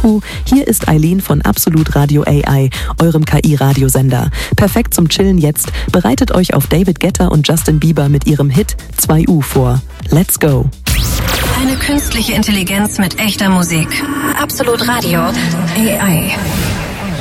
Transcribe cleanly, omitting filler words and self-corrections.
Juhu, hier ist Eileen von Absolut Radio AI, eurem KI-Radiosender. Perfekt zum Chillen jetzt. Bereitet euch auf David Guetta und Justin Bieber mit ihrem Hit 2U vor. Let's go. Eine künstliche Intelligenz mit echter Musik. Absolut Radio AI.